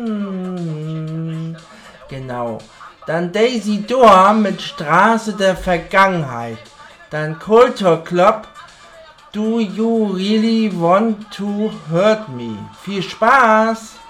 Genau. Dann Daisy Door mit Straße der Vergangenheit. Dann Culture Club, Do You Really Want to Hurt Me? Viel Spaß!